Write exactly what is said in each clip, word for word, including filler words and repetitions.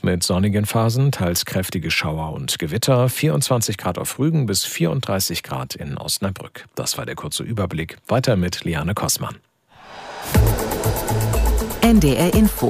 mit sonnigen Phasen, teils kräftige Schauer und Gewitter, vierundzwanzig Grad auf Rügen bis vierunddreißig Grad in Osnabrück. Das war der kurze Überblick. Weiter mit Liane Kossmann. N D R Info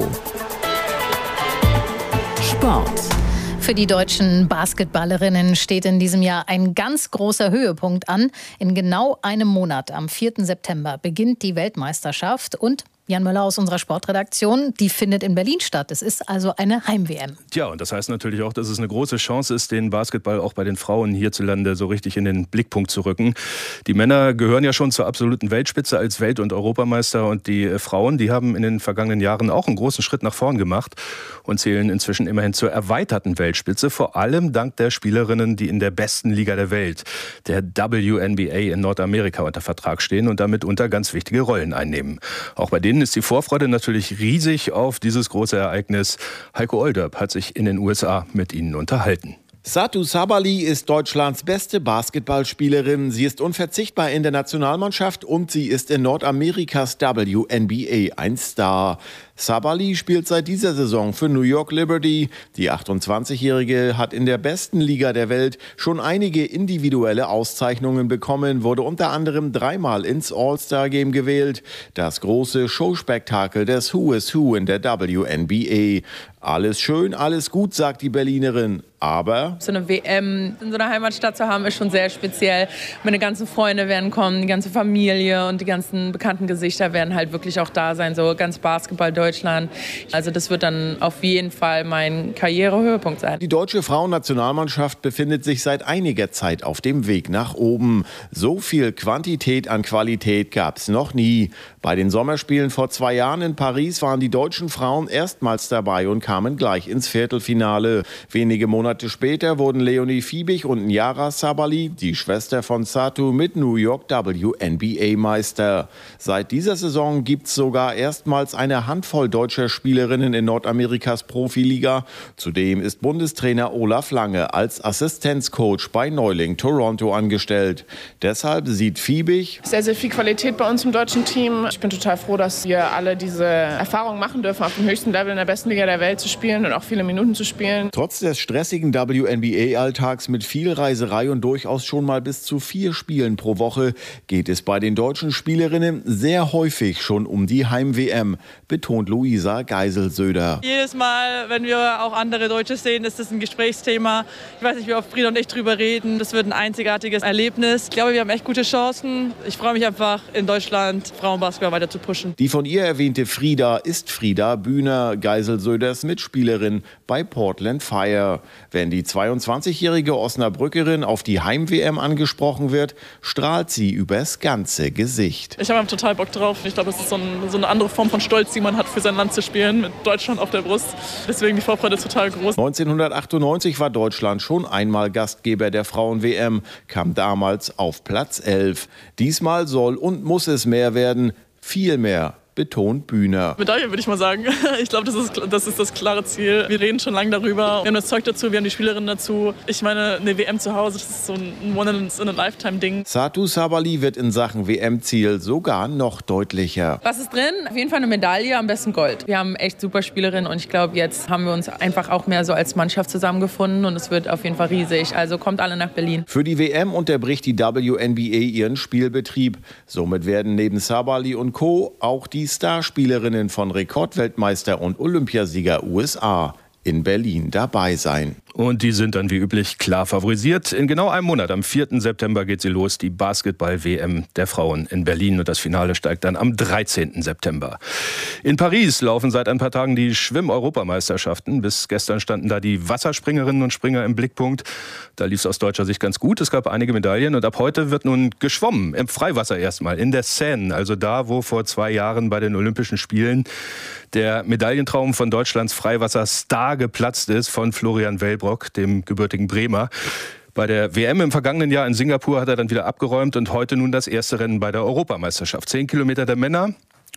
Sport. Für die deutschen Basketballerinnen steht in diesem Jahr ein ganz großer Höhepunkt an. In genau einem Monat, am vierten September, beginnt die Weltmeisterschaft und Jan Möller aus unserer Sportredaktion, die findet in Berlin statt. Es ist also eine Heim-W M. Tja, und das heißt natürlich auch, dass es eine große Chance ist, den Basketball auch bei den Frauen hierzulande so richtig in den Blickpunkt zu rücken. Die Männer gehören ja schon zur absoluten Weltspitze als Welt- und Europameister und die Frauen, die haben in den vergangenen Jahren auch einen großen Schritt nach vorn gemacht und zählen inzwischen immerhin zur erweiterten Weltspitze, vor allem dank der Spielerinnen, die in der besten Liga der Welt, der W N B A in Nordamerika, unter Vertrag stehen und damit unter ganz wichtige Rollen einnehmen. Auch bei denen ist die Vorfreude natürlich riesig auf dieses große Ereignis. Heiko Olderb hat sich in den U S A mit ihnen unterhalten. Satou Sabally ist Deutschlands beste Basketballspielerin. Sie ist unverzichtbar in der Nationalmannschaft und sie ist in Nordamerikas W N B A ein Star. Sabally spielt seit dieser Saison für New York Liberty. Die achtundzwanzigjährige hat in der besten Liga der Welt schon einige individuelle Auszeichnungen bekommen, wurde unter anderem dreimal ins All-Star-Game gewählt. Das große Showspektakel des Who is Who in der W N B A. Alles schön, alles gut, sagt die Berlinerin. Aber so eine W M in so einer Heimatstadt zu haben, ist schon sehr speziell. Meine ganzen Freunde werden kommen, die ganze Familie und die ganzen bekannten Gesichter werden halt wirklich auch da sein. So ganz Basketball Deutschland. Also das wird dann auf jeden Fall mein Karrierehöhepunkt sein. Die deutsche Frauennationalmannschaft befindet sich seit einiger Zeit auf dem Weg nach oben. So viel Quantität an Qualität gab es noch nie. Bei den Sommerspielen vor zwei Jahren in Paris waren die deutschen Frauen erstmals dabei und kamen gleich ins Viertelfinale. Wenige Monate später wurden Leonie Fiebig und Nyara Sabally, die Schwester von Satou, mit New York W N B A-Meister. Seit dieser Saison gibt es sogar erstmals eine Handvoll deutscher Spielerinnen in Nordamerikas Profiliga. Zudem ist Bundestrainer Olaf Lange als Assistenzcoach bei Neuling Toronto angestellt. Deshalb sieht Fiebig sehr, sehr viel Qualität bei uns im deutschen Team. Ich bin total froh, dass wir alle diese Erfahrung machen dürfen, auf dem höchsten Level in der besten Liga der Welt zu spielen und auch viele Minuten zu spielen. Trotz des stressigen W N B A-Alltags mit viel Reiserei und durchaus schon mal bis zu vier Spielen pro Woche geht es bei den deutschen Spielerinnen sehr häufig schon um die Heim-W M, betont Luisa Geiselsöder. Jedes Mal, wenn wir auch andere Deutsche sehen, ist das ein Gesprächsthema. Ich weiß nicht, wie oft Frieda und ich drüber reden. Das wird ein einzigartiges Erlebnis. Ich glaube, wir haben echt gute Chancen. Ich freue mich einfach, in Deutschland Frauenbasketball weiter zu pushen. Die von ihr erwähnte Frieda ist Frieda Bühner, Geiselsöders Mitspielerin bei Portland Fire. Wenn die zweiundzwanzigjährige Osnabrückerin auf die Heim-W M angesprochen wird, strahlt sie übers ganze Gesicht. Ich habe total Bock drauf. Ich glaube, das ist so, ein, so eine andere Form von Stolz, die man hat, für sein Land zu spielen, mit Deutschland auf der Brust. Deswegen die Vorfreude ist total groß. neunzehnhundertachtundneunzig war Deutschland schon einmal Gastgeber der Frauen-W M, kam damals auf Platz elf. Diesmal soll und muss es mehr werden, viel mehr, betont Bühner. Medaille, würde ich mal sagen. Ich glaube, das ist, das ist das klare Ziel. Wir reden schon lange darüber. Wir haben das Zeug dazu, wir haben die Spielerinnen dazu. Ich meine, eine W M zu Hause, das ist so ein One-in-a-Lifetime-Ding. Satou Sabally wird in Sachen W M-Ziel sogar noch deutlicher. Was ist drin? Auf jeden Fall eine Medaille, am besten Gold. Wir haben echt super Spielerinnen und ich glaube, jetzt haben wir uns einfach auch mehr so als Mannschaft zusammengefunden und es wird auf jeden Fall riesig. Also kommt alle nach Berlin. Für die W M unterbricht die W N B A ihren Spielbetrieb. Somit werden neben Sabally und Co. auch die Starspielerinnen von Rekordweltmeister und Olympiasieger U S A in Berlin dabei sein. Und die sind dann wie üblich klar favorisiert. In genau einem Monat, am vierten September, geht sie los, die Basketball-W M der Frauen in Berlin. Und das Finale steigt dann am dreizehnten September. In Paris laufen seit ein paar Tagen die Schwimm-Europameisterschaften. Bis gestern standen da die Wasserspringerinnen und Springer im Blickpunkt. Da lief es aus deutscher Sicht ganz gut. Es gab einige Medaillen. Und ab heute wird nun geschwommen, im Freiwasser erstmal, in der Seine. Also da, wo vor zwei Jahren bei den Olympischen Spielen der Medaillentraum von Deutschlands Freiwasserstar geplatzt ist, von Florian Wellbrock, dem gebürtigen Bremer. Bei der W M im vergangenen Jahr in Singapur hat er dann wieder abgeräumt und heute nun das erste Rennen bei der Europameisterschaft. Zehn Kilometer der Männer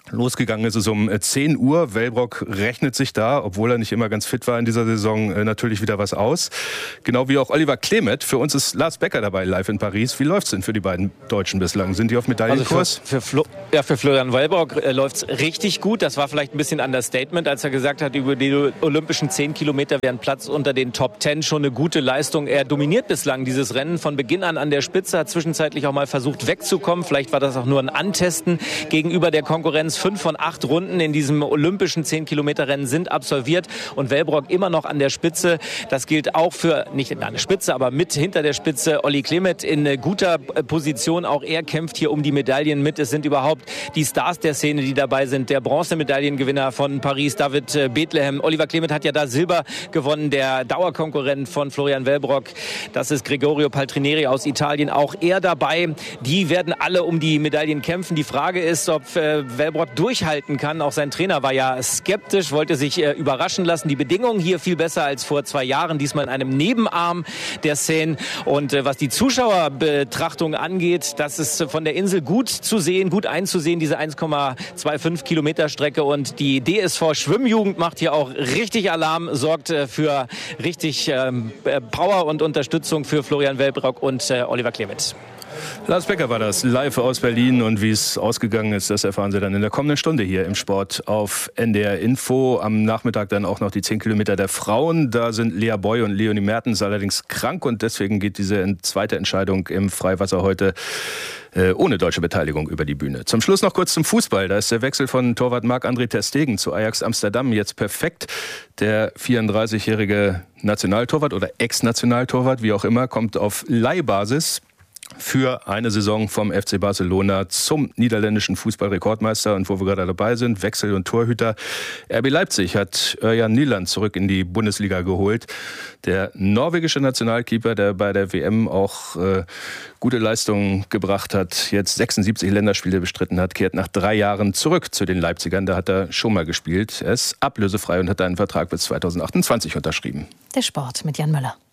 Losgegangen ist es um zehn Uhr. Wellbrock rechnet sich da, obwohl er nicht immer ganz fit war in dieser Saison, natürlich wieder was aus. Genau wie auch Oliver Klemet. Für uns ist Lars Becker dabei, live in Paris. Wie läuft es denn für die beiden Deutschen bislang? Sind die auf Medaillenkurs? Also für, für, Flo, ja, für Florian Wellbrock äh, läuft es richtig gut. Das war vielleicht ein bisschen Understatement, als er gesagt hat, über die olympischen zehn Kilometer wären Platz unter den Top zehn schon eine gute Leistung. Er dominiert bislang dieses Rennen von Beginn an an der Spitze, hat zwischenzeitlich auch mal versucht wegzukommen. Vielleicht war das auch nur ein Antesten gegenüber der Konkurrenz. Fünf von acht Runden in diesem olympischen zehn Kilometer Rennen sind absolviert und Wellbrock immer noch an der Spitze. Das gilt auch für, nicht an der Spitze, aber mit hinter der Spitze Olli Klemet in guter Position. Auch er kämpft hier um die Medaillen mit. Es sind überhaupt die Stars der Szene, die dabei sind. Der Bronzemedaillengewinner von Paris, David Bethlehem. Oliver Klemet hat ja da Silber gewonnen, der Dauerkonkurrent von Florian Wellbrock. Das ist Gregorio Paltrinieri aus Italien. Auch er dabei. Die werden alle um die Medaillen kämpfen. Die Frage ist, ob äh, Wellbrock durchhalten kann. Auch sein Trainer war ja skeptisch, wollte sich äh, überraschen lassen. Die Bedingungen hier viel besser als vor zwei Jahren. Diesmal in einem Nebenarm der Seine. Und äh, was die Zuschauerbetrachtung angeht, das ist von der Insel gut zu sehen, gut einzusehen, diese eins Komma fünfundzwanzig Kilometer Strecke. Und die D S V Schwimmjugend macht hier auch richtig Alarm, sorgt äh, für richtig ähm, Power und Unterstützung für Florian Wellbrock und äh, Oliver Klemet. Lars Becker war das, live aus Berlin. Und wie es ausgegangen ist, das erfahren Sie dann in der kommenden Stunde hier im Sport auf N D R Info. Am Nachmittag dann auch noch die zehn Kilometer der Frauen. Da sind Lea Boy und Leonie Mertens allerdings krank. Und deswegen geht diese zweite Entscheidung im Freiwasser heute äh, ohne deutsche Beteiligung über die Bühne. Zum Schluss noch kurz zum Fußball. Da ist der Wechsel von Torwart Marc-André ter Stegen zu Ajax Amsterdam jetzt perfekt. Der vierunddreißigjährige Nationaltorwart oder Ex-Nationaltorwart, wie auch immer, kommt auf Leihbasis für eine Saison vom F C Barcelona zum niederländischen Fußballrekordmeister. Und wo wir gerade dabei sind, Wechsel und Torhüter. R B Leipzig hat Örjan Nyland zurück in die Bundesliga geholt. Der norwegische Nationalkeeper, der bei der W M auch äh, gute Leistungen gebracht hat, jetzt sechsundsiebzig Länderspiele bestritten hat, kehrt nach drei Jahren zurück zu den Leipzigern. Da hat er schon mal gespielt. Er ist ablösefrei und hat einen Vertrag bis zweitausendachtundzwanzig unterschrieben. Der Sport mit Jan Möller.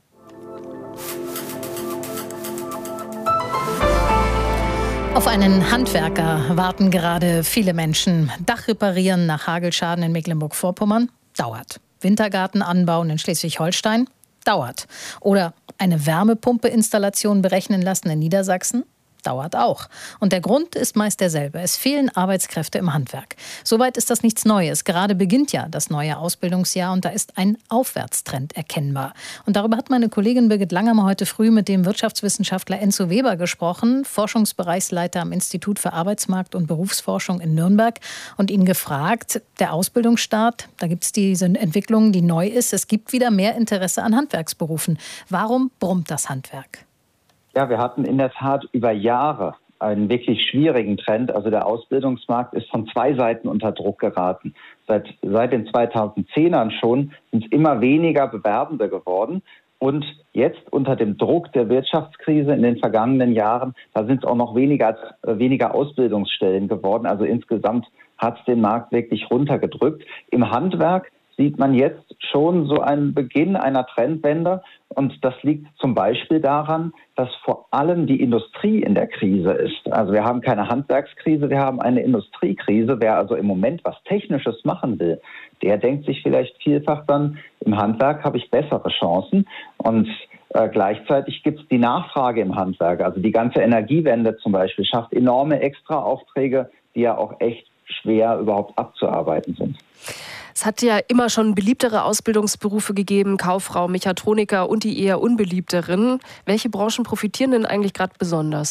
Auf einen Handwerker warten gerade viele Menschen. Dach reparieren nach Hagelschaden in Mecklenburg-Vorpommern? Dauert. Wintergarten anbauen in Schleswig-Holstein? Dauert. Oder eine Wärmepumpe-Installation berechnen lassen in Niedersachsen? Dauert auch. Und der Grund ist meist derselbe. Es fehlen Arbeitskräfte im Handwerk. Soweit ist das nichts Neues. Gerade beginnt ja das neue Ausbildungsjahr und da ist ein Aufwärtstrend erkennbar. Und darüber hat meine Kollegin Birgit Langhammer heute früh mit dem Wirtschaftswissenschaftler Enzo Weber gesprochen, Forschungsbereichsleiter am Institut für Arbeitsmarkt und Berufsforschung in Nürnberg, und ihn gefragt, der Ausbildungsstart, da gibt es diese Entwicklung, die neu ist. Es gibt wieder mehr Interesse an Handwerksberufen. Warum brummt das Handwerk? Ja, wir hatten in der Tat über Jahre einen wirklich schwierigen Trend. Also der Ausbildungsmarkt ist von zwei Seiten unter Druck geraten. Seit, seit den zweitausendzehnern schon sind es immer weniger Bewerbende geworden. Und jetzt unter dem Druck der Wirtschaftskrise in den vergangenen Jahren, da sind es auch noch weniger, weniger Ausbildungsstellen geworden. Also insgesamt hat es den Markt wirklich runtergedrückt. Im Handwerk sieht man jetzt schon so einen Beginn einer Trendwende. Und das liegt zum Beispiel daran, dass vor allem die Industrie in der Krise ist. Also wir haben keine Handwerkskrise, wir haben eine Industriekrise. Wer also im Moment was Technisches machen will, der denkt sich vielleicht vielfach dann, im Handwerk habe ich bessere Chancen. Und äh, gleichzeitig gibt es die Nachfrage im Handwerk. Also die ganze Energiewende zum Beispiel schafft enorme Extraaufträge, die ja auch echt schwer überhaupt abzuarbeiten sind. Es hat ja immer schon beliebtere Ausbildungsberufe gegeben, Kauffrau, Mechatroniker und die eher unbeliebteren. Welche Branchen profitieren denn eigentlich gerade besonders?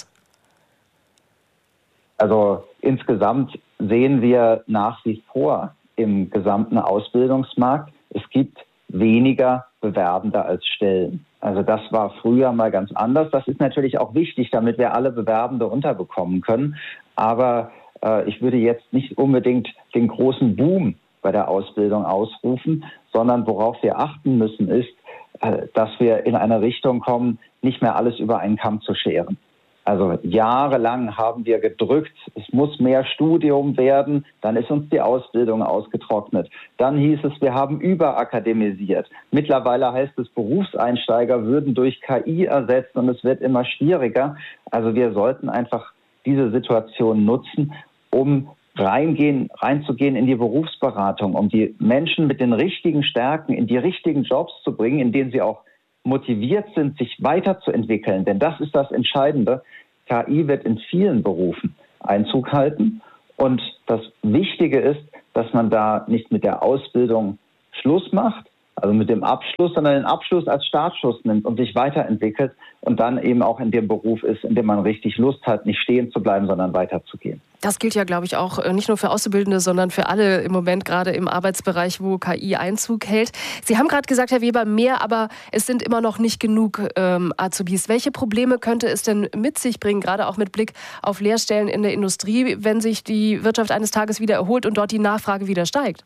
Also insgesamt sehen wir nach wie vor im gesamten Ausbildungsmarkt, es gibt weniger Bewerbende als Stellen. Also das war früher mal ganz anders. Das ist natürlich auch wichtig, damit wir alle Bewerbende unterbekommen können. Aber äh, ich würde jetzt nicht unbedingt den großen Boom bei der Ausbildung ausrufen, sondern worauf wir achten müssen, ist, dass wir in eine Richtung kommen, nicht mehr alles über einen Kamm zu scheren. Also jahrelang haben wir gedrückt, es muss mehr Studium werden, dann ist uns die Ausbildung ausgetrocknet. Dann hieß es, wir haben überakademisiert. Mittlerweile heißt es, Berufseinsteiger würden durch K I ersetzt und es wird immer schwieriger. Also wir sollten einfach diese Situation nutzen, um reingehen, reinzugehen in die Berufsberatung, um die Menschen mit den richtigen Stärken in die richtigen Jobs zu bringen, in denen sie auch motiviert sind, sich weiterzuentwickeln. Denn das ist das Entscheidende. K I wird in vielen Berufen Einzug halten. Und das Wichtige ist, dass man da nicht mit der Ausbildung Schluss macht, also mit dem Abschluss, sondern den Abschluss als Startschuss nimmt und sich weiterentwickelt und dann eben auch in dem Beruf ist, in dem man richtig Lust hat, nicht stehen zu bleiben, sondern weiterzugehen. Das gilt ja, glaube ich, auch nicht nur für Auszubildende, sondern für alle im Moment, gerade im Arbeitsbereich, wo K I Einzug hält. Sie haben gerade gesagt, Herr Weber, mehr, aber es sind immer noch nicht genug ähm, Azubis. Welche Probleme könnte es denn mit sich bringen, gerade auch mit Blick auf Lehrstellen in der Industrie, wenn sich die Wirtschaft eines Tages wieder erholt und dort die Nachfrage wieder steigt?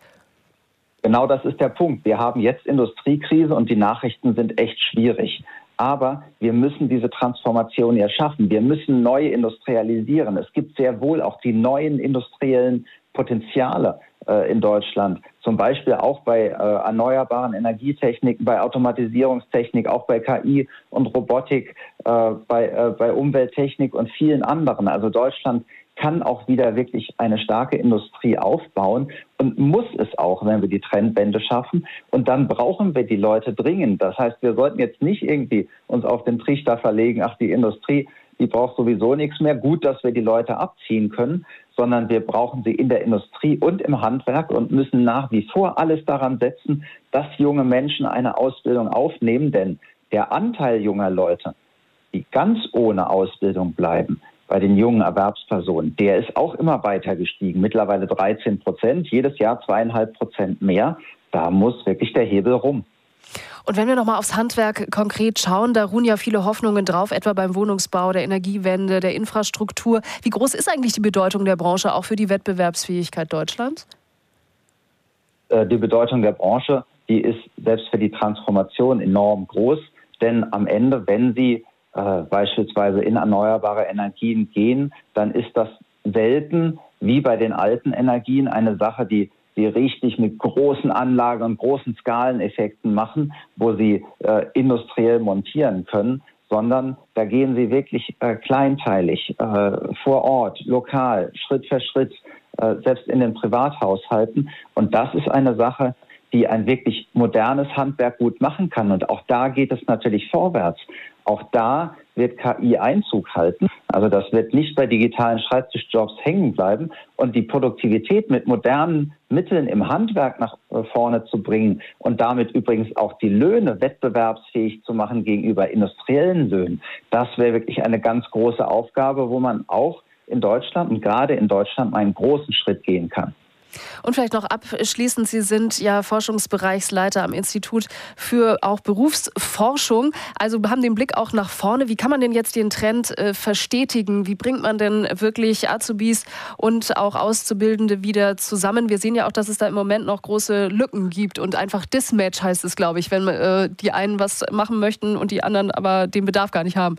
Genau das ist der Punkt. Wir haben jetzt Industriekrise und die Nachrichten sind echt schwierig. Aber wir müssen diese Transformation ja schaffen. Wir müssen neu industrialisieren. Es gibt sehr wohl auch die neuen industriellen Potenziale äh, in Deutschland. Zum Beispiel auch bei äh, erneuerbaren Energietechniken, bei Automatisierungstechnik, auch bei K I und Robotik, äh, bei, äh, bei Umwelttechnik und vielen anderen. Also Deutschland kann auch wieder wirklich eine starke Industrie aufbauen und muss es auch, wenn wir die Trendwende schaffen. Und dann brauchen wir die Leute dringend. Das heißt, wir sollten jetzt nicht irgendwie uns auf den Trichter verlegen, ach, die Industrie, die braucht sowieso nichts mehr. Gut, dass wir die Leute abziehen können, sondern wir brauchen sie in der Industrie und im Handwerk und müssen nach wie vor alles daran setzen, dass junge Menschen eine Ausbildung aufnehmen. Denn der Anteil junger Leute, die ganz ohne Ausbildung bleiben, bei den jungen Erwerbspersonen, der ist auch immer weiter gestiegen. Mittlerweile dreizehn Prozent, jedes Jahr zweieinhalb Prozent mehr. Da muss wirklich der Hebel rum. Und wenn wir noch mal aufs Handwerk konkret schauen, da ruhen ja viele Hoffnungen drauf, etwa beim Wohnungsbau, der Energiewende, der Infrastruktur. Wie groß ist eigentlich die Bedeutung der Branche auch für die Wettbewerbsfähigkeit Deutschlands? Die Bedeutung der Branche, die ist selbst für die Transformation enorm groß. Denn am Ende, wenn sie Äh, beispielsweise in erneuerbare Energien gehen, dann ist das selten, wie bei den alten Energien, eine Sache, die sie richtig mit großen Anlagen und großen Skaleneffekten machen, wo sie äh, industriell montieren können, sondern da gehen sie wirklich äh, kleinteilig, äh, vor Ort, lokal, Schritt für Schritt, äh, selbst in den Privathaushalten. Und das ist eine Sache, die ein wirklich modernes Handwerk gut machen kann. Und auch da geht es natürlich vorwärts. Auch da wird K I Einzug halten. Also das wird nicht bei digitalen Schreibtischjobs hängen bleiben. Und die Produktivität mit modernen Mitteln im Handwerk nach vorne zu bringen und damit übrigens auch die Löhne wettbewerbsfähig zu machen gegenüber industriellen Löhnen, das wäre wirklich eine ganz große Aufgabe, wo man auch in Deutschland und gerade in Deutschland einen großen Schritt gehen kann. Und vielleicht noch abschließend, Sie sind ja Forschungsbereichsleiter am Institut für auch Berufsforschung, also haben den Blick auch nach vorne. Wie kann man denn jetzt den Trend äh, verstetigen? Wie bringt man denn wirklich Azubis und auch Auszubildende wieder zusammen? Wir sehen ja auch, dass es da im Moment noch große Lücken gibt und einfach Dismatch heißt es, glaube ich, wenn äh, die einen was machen möchten und die anderen aber den Bedarf gar nicht haben.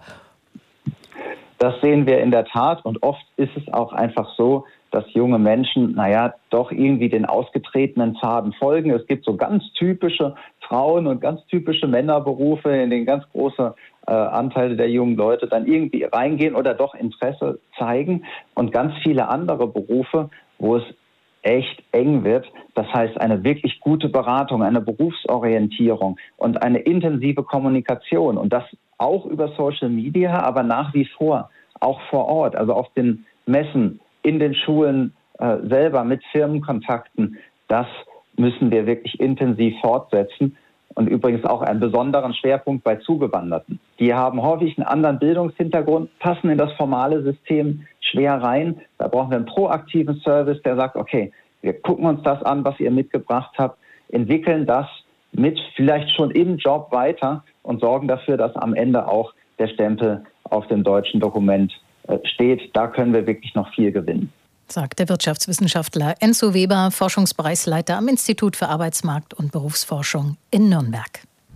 Das sehen wir in der Tat und oft ist es auch einfach so, dass junge Menschen, naja, doch irgendwie den ausgetretenen Pfaden folgen. Es gibt so ganz typische Frauen- und ganz typische Männerberufe, in denen ganz große äh, Anteile der jungen Leute dann irgendwie reingehen oder doch Interesse zeigen. Und ganz viele andere Berufe, wo es echt eng wird. Das heißt, eine wirklich gute Beratung, eine Berufsorientierung und eine intensive Kommunikation. Und das auch über Social Media, aber nach wie vor auch vor Ort, also auf den Messen, in den Schulen äh, selber mit Firmenkontakten, das müssen wir wirklich intensiv fortsetzen. Und übrigens auch einen besonderen Schwerpunkt bei Zugewanderten. Die haben häufig einen anderen Bildungshintergrund, passen in das formale System schwer rein. Da brauchen wir einen proaktiven Service, der sagt, okay, wir gucken uns das an, was ihr mitgebracht habt, entwickeln das mit vielleicht schon im Job weiter und sorgen dafür, dass am Ende auch der Stempel auf dem deutschen Dokument steht. Da können wir wirklich noch viel gewinnen. Sagt der Wirtschaftswissenschaftler Enzo Weber, Forschungsbereichsleiter am Institut für Arbeitsmarkt und Berufsforschung in Nürnberg.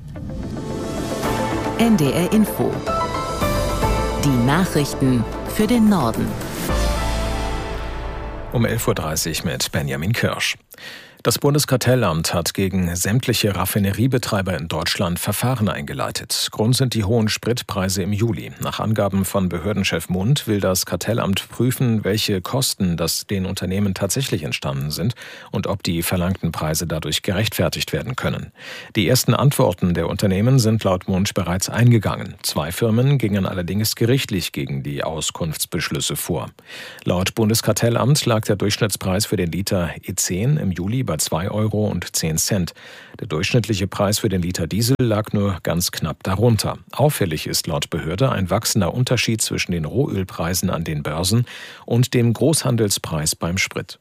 N D R Info. Die Nachrichten für den Norden. Um elf Uhr dreißig mit Benjamin Kirsch. Das Bundeskartellamt hat gegen sämtliche Raffineriebetreiber in Deutschland Verfahren eingeleitet. Grund sind die hohen Spritpreise im Juli. Nach Angaben von Behördenchef Mund will das Kartellamt prüfen, welche Kosten das den Unternehmen tatsächlich entstanden sind und ob die verlangten Preise dadurch gerechtfertigt werden können. Die ersten Antworten der Unternehmen sind laut Mund bereits eingegangen. Zwei Firmen gingen allerdings gerichtlich gegen die Auskunftsbeschlüsse vor. Laut Bundeskartellamt lag der Durchschnittspreis für den Liter E zehn im Juli bei zwei Euro und zehn Cent. Der durchschnittliche Preis für den Liter Diesel lag nur ganz knapp darunter. Auffällig ist laut Behörde ein wachsender Unterschied zwischen den Rohölpreisen an den Börsen und dem Großhandelspreis beim Sprit.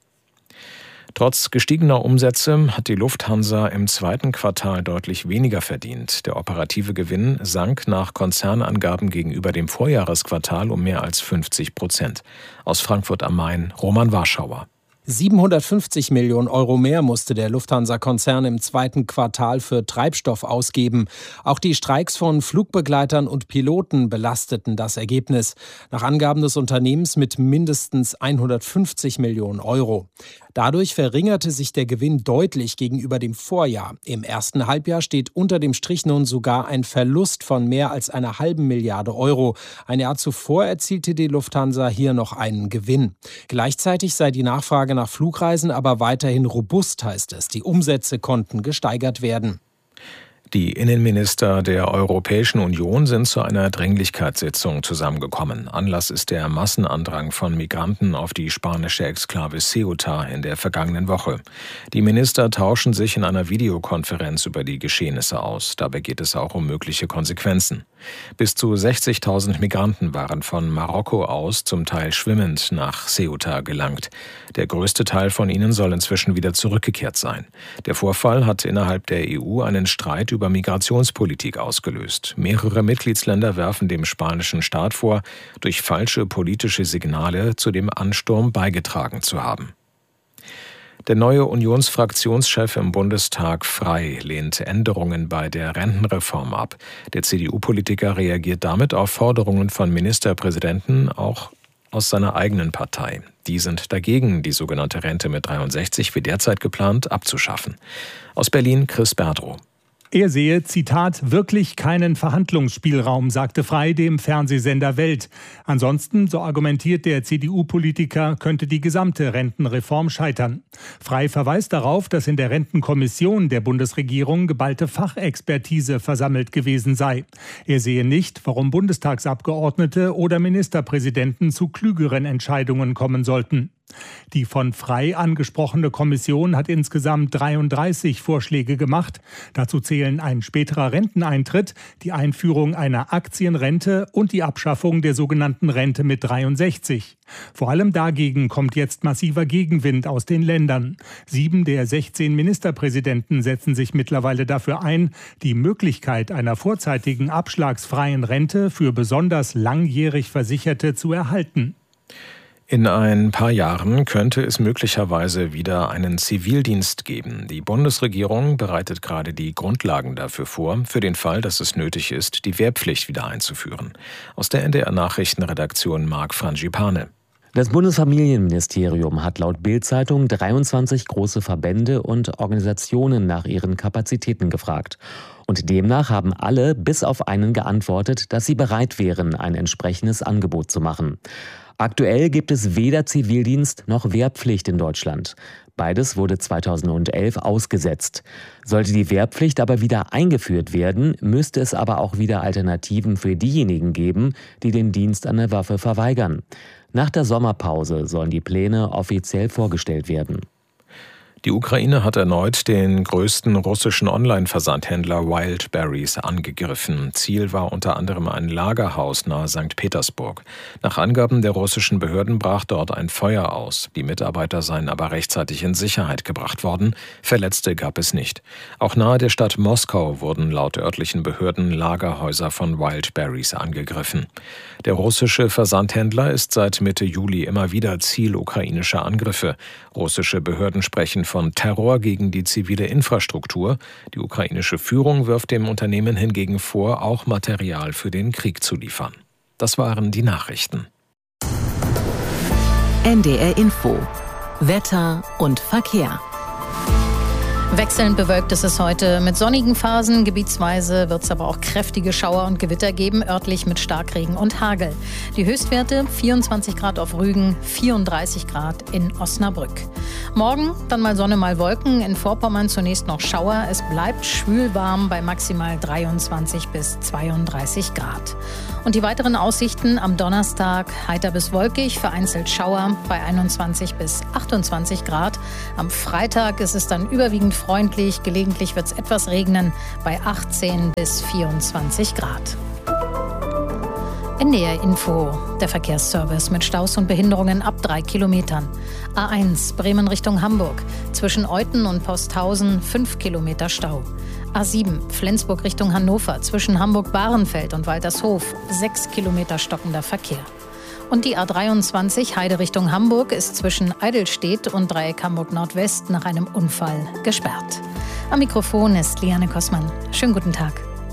Trotz gestiegener Umsätze hat die Lufthansa im zweiten Quartal deutlich weniger verdient. Der operative Gewinn sank nach Konzernangaben gegenüber dem Vorjahresquartal um mehr als fünfzig Prozent. Aus Frankfurt am Main, Roman Warschauer. siebenhundertfünfzig Millionen Euro mehr musste der Lufthansa-Konzern im zweiten Quartal für Treibstoff ausgeben. Auch die Streiks von Flugbegleitern und Piloten belasteten das Ergebnis. Nach Angaben des Unternehmens mit mindestens hundertfünfzig Millionen Euro. Dadurch verringerte sich der Gewinn deutlich gegenüber dem Vorjahr. Im ersten Halbjahr steht unter dem Strich nun sogar ein Verlust von mehr als einer halben Milliarde Euro. Ein Jahr zuvor erzielte die Lufthansa hier noch einen Gewinn. Gleichzeitig sei die Nachfrage nach Flugreisen aber weiterhin robust, heißt es. Die Umsätze konnten gesteigert werden. Die Innenminister der Europäischen Union sind zu einer Dringlichkeitssitzung zusammengekommen. Anlass ist der Massenandrang von Migranten auf die spanische Exklave Ceuta in der vergangenen Woche. Die Minister tauschen sich in einer Videokonferenz über die Geschehnisse aus. Dabei geht es auch um mögliche Konsequenzen. Bis zu sechzigtausend Migranten waren von Marokko aus zum Teil schwimmend nach Ceuta gelangt. Der größte Teil von ihnen soll inzwischen wieder zurückgekehrt sein. Der Vorfall hat innerhalb der E U einen Streit über Migrationspolitik ausgelöst. Mehrere Mitgliedsländer werfen dem spanischen Staat vor, durch falsche politische Signale zu dem Ansturm beigetragen zu haben. Der neue Unionsfraktionschef im Bundestag Frey lehnt Änderungen bei der Rentenreform ab. Der C D U-Politiker reagiert damit auf Forderungen von Ministerpräsidenten, auch aus seiner eigenen Partei. Die sind dagegen, die sogenannte Rente mit dreiundsechzig wie derzeit geplant abzuschaffen. Aus Berlin Chris Berdrow. Er sehe, Zitat, wirklich keinen Verhandlungsspielraum, sagte Frey dem Fernsehsender Welt. Ansonsten, so argumentiert der C D U-Politiker, könnte die gesamte Rentenreform scheitern. Frey verweist darauf, dass in der Rentenkommission der Bundesregierung geballte Fachexpertise versammelt gewesen sei. Er sehe nicht, warum Bundestagsabgeordnete oder Ministerpräsidenten zu klügeren Entscheidungen kommen sollten. Die von Frey angesprochene Kommission hat insgesamt dreiunddreißig Vorschläge gemacht. Dazu zählen ein späterer Renteneintritt, die Einführung einer Aktienrente und die Abschaffung der sogenannten Rente mit dreiundsechzig. Vor allem dagegen kommt jetzt massiver Gegenwind aus den Ländern. Sieben der sechzehn Ministerpräsidenten setzen sich mittlerweile dafür ein, die Möglichkeit einer vorzeitigen abschlagsfreien Rente für besonders langjährig Versicherte zu erhalten. In ein paar Jahren könnte es möglicherweise wieder einen Zivildienst geben. Die Bundesregierung bereitet gerade die Grundlagen dafür vor, für den Fall, dass es nötig ist, die Wehrpflicht wieder einzuführen. Aus der N D R-Nachrichtenredaktion Marc Frangipane. Das Bundesfamilienministerium hat laut Bild-Zeitung dreiundzwanzig große Verbände und Organisationen nach ihren Kapazitäten gefragt. Und demnach haben alle bis auf einen geantwortet, dass sie bereit wären, ein entsprechendes Angebot zu machen. Aktuell gibt es weder Zivildienst noch Wehrpflicht in Deutschland. Beides wurde zweitausendelf ausgesetzt. Sollte die Wehrpflicht aber wieder eingeführt werden, müsste es aber auch wieder Alternativen für diejenigen geben, die den Dienst an der Waffe verweigern. Nach der Sommerpause sollen die Pläne offiziell vorgestellt werden. Die Ukraine hat erneut den größten russischen Online-Versandhändler Wildberries angegriffen. Ziel war unter anderem ein Lagerhaus nahe Sankt Petersburg. Nach Angaben der russischen Behörden brach dort ein Feuer aus. Die Mitarbeiter seien aber rechtzeitig in Sicherheit gebracht worden. Verletzte gab es nicht. Auch nahe der Stadt Moskau wurden laut örtlichen Behörden Lagerhäuser von Wildberries angegriffen. Der russische Versandhändler ist seit Mitte Juli immer wieder Ziel ukrainischer Angriffe. Russische Behörden sprechen von von Terror gegen die zivile Infrastruktur. Die ukrainische Führung wirft dem Unternehmen hingegen vor, auch Material für den Krieg zu liefern. Das waren die Nachrichten. N D R Info. Wetter und Verkehr. Wechselnd bewölkt ist es heute mit sonnigen Phasen. Gebietsweise wird es aber auch kräftige Schauer und Gewitter geben, örtlich mit Starkregen und Hagel. Die Höchstwerte vierundzwanzig Grad auf Rügen, vierunddreißig Grad in Osnabrück. Morgen dann mal Sonne, mal Wolken. In Vorpommern zunächst noch Schauer. Es bleibt schwül warm bei maximal dreiundzwanzig bis zweiunddreißig Grad. Und die weiteren Aussichten am Donnerstag heiter bis wolkig, vereinzelt Schauer bei einundzwanzig bis achtundzwanzig Grad. Am Freitag ist es dann überwiegend freundlich, gelegentlich wird es etwas regnen bei achtzehn bis vierundzwanzig Grad. N D R Info, der Verkehrsservice mit Staus und Behinderungen ab drei Kilometern. A eins Bremen Richtung Hamburg, zwischen Euthen und Posthausen fünf Kilometer Stau. A sieben Flensburg Richtung Hannover, zwischen Hamburg-Bahrenfeld und Waltershof sechs Kilometer stockender Verkehr. Und die A dreiundzwanzig Heide Richtung Hamburg ist zwischen Eidelstedt und Dreieck Hamburg Nordwest nach einem Unfall gesperrt. Am Mikrofon ist Liane Kossmann. Schönen guten Tag.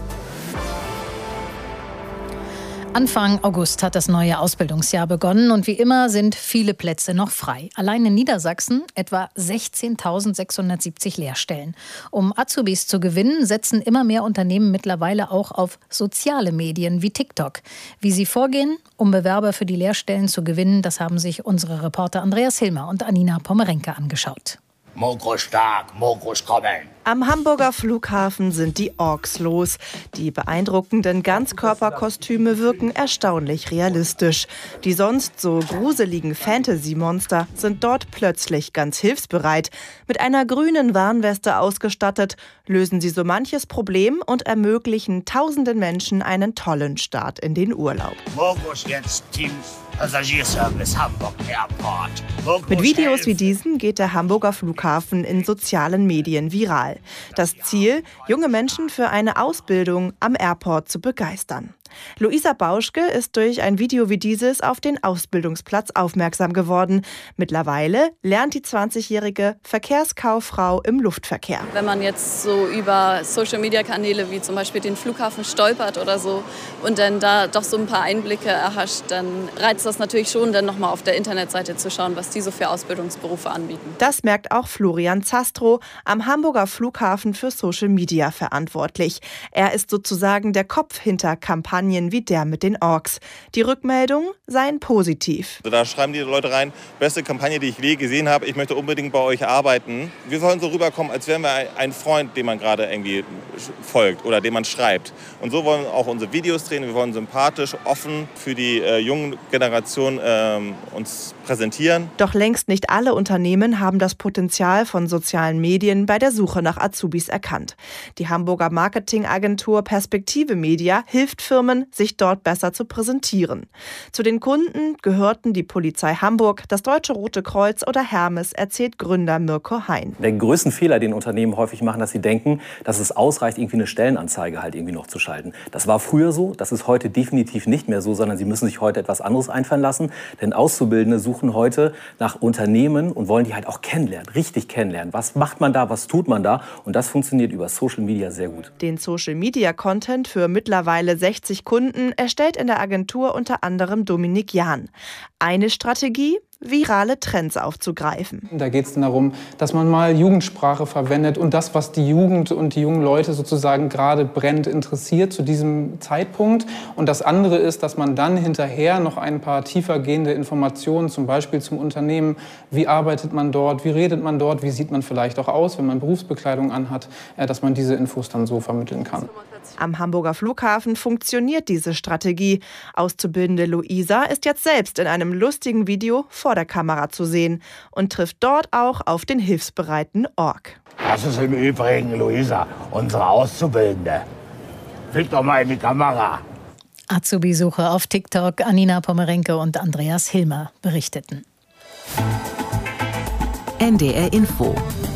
Anfang August hat das neue Ausbildungsjahr begonnen und wie immer sind viele Plätze noch frei. Allein in Niedersachsen etwa sechzehntausendsechshundertsiebzig Lehrstellen. Um Azubis zu gewinnen, setzen immer mehr Unternehmen mittlerweile auch auf soziale Medien wie TikTok. Wie sie vorgehen, um Bewerber für die Lehrstellen zu gewinnen, das haben sich unsere Reporter Andreas Hilmer und Anina Pommerenke angeschaut. Mogro stark, Mogros kommen. Am Hamburger Flughafen sind die Orks los. Die beeindruckenden Ganzkörperkostüme wirken erstaunlich realistisch. Die sonst so gruseligen Fantasy-Monster sind dort plötzlich ganz hilfsbereit. Mit einer grünen Warnweste ausgestattet, lösen sie so manches Problem und ermöglichen tausenden Menschen einen tollen Start in den Urlaub. Mogros jetzt Team Passagierservice Hamburg Airport. Mogros Mit Videos wie diesen geht der Hamburger Flughafen in sozialen Medien viral. Das Ziel, junge Menschen für eine Ausbildung am Airport zu begeistern. Luisa Bauschke ist durch ein Video wie dieses auf den Ausbildungsplatz aufmerksam geworden. Mittlerweile lernt die zwanzigjährige Verkehrskauffrau im Luftverkehr. Wenn man jetzt so über Social-Media-Kanäle wie zum Beispiel den Flughafen stolpert oder so und dann da doch so ein paar Einblicke erhascht, dann reizt das natürlich schon, dann nochmal auf der Internetseite zu schauen, was die so für Ausbildungsberufe anbieten. Das merkt auch Florian Zastrow, am Hamburger Flughafen für Social-Media verantwortlich. Er ist sozusagen der Kopf hinter Kampagnen wie der mit den Orks. Die Rückmeldungen seien positiv. Also da schreiben die Leute rein, beste Kampagne, die ich je gesehen habe, ich möchte unbedingt bei euch arbeiten. Wir sollen so rüberkommen, als wären wir ein Freund, dem man gerade irgendwie folgt oder dem man schreibt. Und so wollen auch unsere Videos drehen. Wir wollen sympathisch, offen für die äh, jungen Generation äh, uns präsentieren. Doch längst nicht alle Unternehmen haben das Potenzial von sozialen Medien bei der Suche nach Azubis erkannt. Die Hamburger Marketingagentur Perspektive Media hilft Firmen, sich dort besser zu präsentieren. Zu den Kunden gehörten die Polizei Hamburg, das Deutsche Rote Kreuz oder Hermes, erzählt Gründer Mirko Hein. Der größte Fehler, den Unternehmen häufig machen, dass sie denken, dass es ausreicht, irgendwie eine Stellenanzeige halt irgendwie noch zu schalten. Das war früher so, das ist heute definitiv nicht mehr so, sondern sie müssen sich heute etwas anderes einfallen lassen. Denn Auszubildende suchen heute nach Unternehmen und wollen die halt auch kennenlernen, richtig kennenlernen. Was macht man da, was tut man da? Und das funktioniert über Social Media sehr gut. Den Social Media Content für mittlerweile sechzig Kunden erstellt in der Agentur unter anderem Dominik Jahn. Eine Strategie: virale Trends aufzugreifen. Da geht es darum, dass man mal Jugendsprache verwendet und das, was die Jugend und die jungen Leute sozusagen gerade brennend interessiert zu diesem Zeitpunkt. Und das andere ist, dass man dann hinterher noch ein paar tiefergehende Informationen, zum Beispiel zum Unternehmen, wie arbeitet man dort, wie redet man dort, wie sieht man vielleicht auch aus, wenn man Berufsbekleidung anhat, dass man diese Infos dann so vermitteln kann. Am Hamburger Flughafen funktioniert diese Strategie. Auszubildende Luisa ist jetzt selbst in einem lustigen Video vor der Kamera zu sehen und trifft dort auch auf den hilfsbereiten Ork. Das ist im Übrigen Luisa, unsere Auszubildende. Fick doch mal in die Kamera. Azubi-Suche auf TikTok. Anina Pommerenke und Andreas Hilmer berichteten. N D R Info.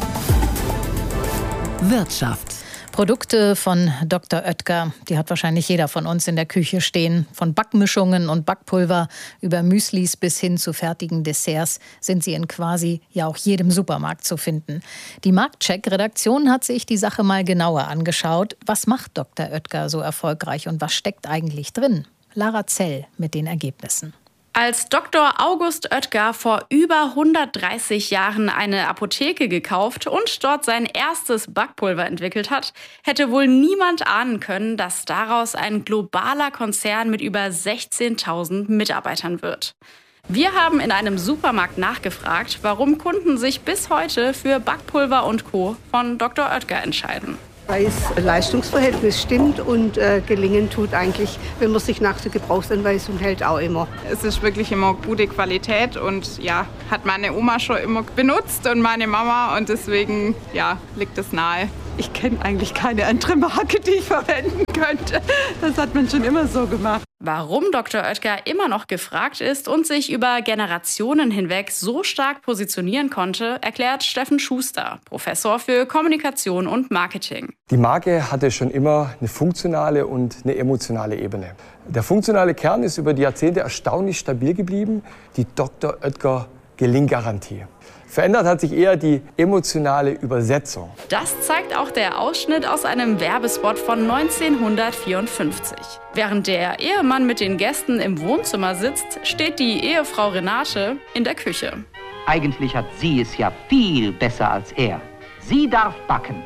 Wirtschaft. Produkte von Doktor Oetker, die hat wahrscheinlich jeder von uns in der Küche stehen. Von Backmischungen und Backpulver über Müslis bis hin zu fertigen Desserts sind sie in quasi ja auch jedem Supermarkt zu finden. Die Marktcheck-Redaktion hat sich die Sache mal genauer angeschaut. Was macht Doktor Oetker so erfolgreich und was steckt eigentlich drin? Lara Zell mit den Ergebnissen. Als Doktor August Oetker vor über hundertdreißig Jahren eine Apotheke gekauft und dort sein erstes Backpulver entwickelt hat, hätte wohl niemand ahnen können, dass daraus ein globaler Konzern mit über sechzehntausend Mitarbeitern wird. Wir haben in einem Supermarkt nachgefragt, warum Kunden sich bis heute für Backpulver und Co. von Doktor Oetker entscheiden. Weil das Leistungsverhältnis stimmt und äh, gelingen tut eigentlich, wenn man sich nach der Gebrauchsanweisung hält, auch immer. Es ist wirklich immer gute Qualität und ja, hat meine Oma schon immer benutzt und meine Mama und deswegen ja, liegt es nahe. Ich kenne eigentlich keine andere Marke, die ich verwenden könnte. Das hat man schon immer so gemacht. Warum Doktor Oetker immer noch gefragt ist und sich über Generationen hinweg so stark positionieren konnte, erklärt Steffen Schuster, Professor für Kommunikation und Marketing. Die Marke hatte schon immer eine funktionale und eine emotionale Ebene. Der funktionale Kern ist über die Jahrzehnte erstaunlich stabil geblieben, die Doktor Oetker Gelinggarantie. Verändert hat sich eher die emotionale Übersetzung. Das zeigt auch der Ausschnitt aus einem Werbespot von neunzehnhundertvierundfünfzig. Während der Ehemann mit den Gästen im Wohnzimmer sitzt, steht die Ehefrau Renate in der Küche. Eigentlich hat sie es ja viel besser als er. Sie darf backen.